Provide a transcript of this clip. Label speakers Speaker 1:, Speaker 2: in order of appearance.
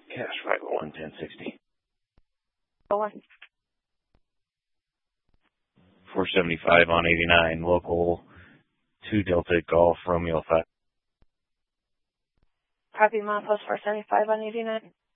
Speaker 1: Cash 501 1060. 475 on 89, local 2 Delta Golf Romeo 5.
Speaker 2: Copy, Mount Post 475 on 89.